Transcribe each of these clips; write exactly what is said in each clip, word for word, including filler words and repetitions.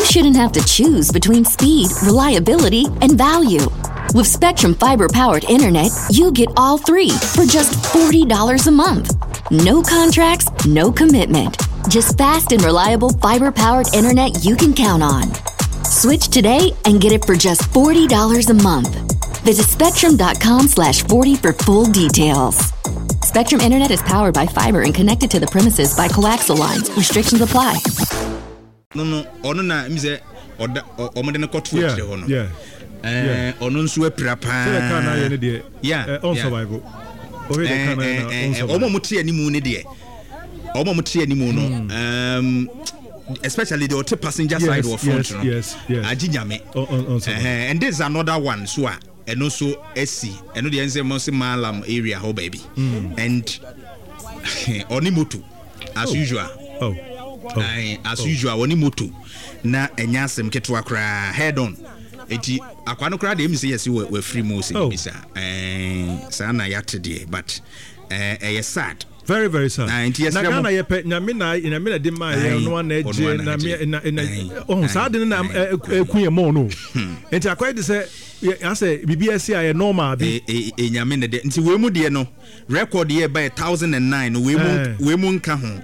shouldn't have to choose between speed, reliability, and value. With Spectrum Fiber-powered internet, you get all three for just forty dollars a month. No contracts, no commitment. Just fast and reliable fiber-powered internet you can count on. Switch today and get it for just forty dollars a month. Visit spectrum.com slash 40 for full details. Spectrum Internet is powered by fiber and connected to the premises by coaxial lines. Restrictions apply. No, no, ono na mi say oda omo de no koto yeah, ho no. Yeah. Eh, ono nso apira pa. Say the kana ye ne de. Yeah. On survival. O he the kana na on survival. Omo mutie animu ne de. Omo mutie animu no. Um especially the auto passenger yes, side of front yes, no. Yes, yes. Ajinyame. Uh, and there's another one so and also S C and no the answer must malam area ho baby. Mm. And onimoto as oh. usual. Oh. Oh. Aye, as oh. usual onimoto na enyasem ketwa kra head on. Eti akwano kra dem say yes we free most oh. bisa. Eh sana yatede but eh uh, sad. Very very sad. Na Ghana ye pe na me na na me na de ma ye no na eje na me na on sad na kunye mo no. Enti akwai de say I say B B S I normal bi e e nyame ne de nti we mu de no record ye by one thousand nine we mu we mu nka ho.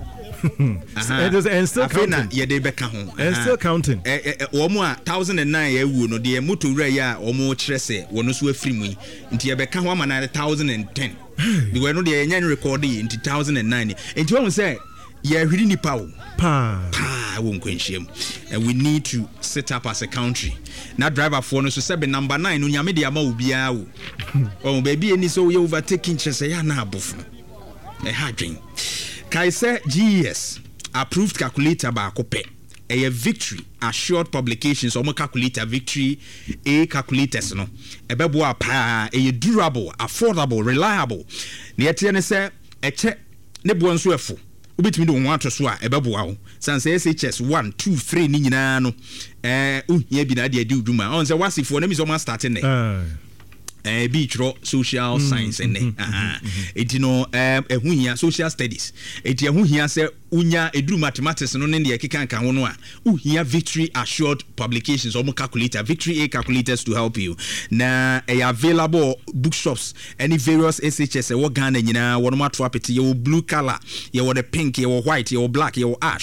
And and still counting. Yeah, they back home. And still counting. Eh eh omo a one thousand nine ye wu no de moto wura ya omo kire se wono so afiri mu nti ye beka ho ama na one thousand ten. Because no de enyan record in two thousand nine. Nti won say ye hwiri nipa wo. Pa. Pa won kwenhiem. And we need to set up as a country. Na driver for no so say be number nine no nyame de ama obia wo. Oh baby any so we overtaking chese ya na abofo. Eh ha dwen. Kaise G E S approved calculator ba kope. A victory assured publications omo calculator victory a calculators no. Ebeboa pa a durable, affordable, reliable. Ne etie ne se eche ne bo nso efo. Ubitimi do nwa to so a ebeboa wo. San say S H S one two three ni nyina no. Eh uhia bi na de adi uduma. On say wasifo na mi so ma starting ne. Uh. Eh bi tro social mm, science and mm, aha eti no eh ehuhia social studies eti ehuhia se unya eduru mathematics no ne de keka kan ho no a uhia victory assured publications or calculator victory a calculators to help you na eh available bookshops any various S H S e wo Ghana nyina wono mato apete ye blue color ye wo the pink ye wo white ye wo black ye wo ash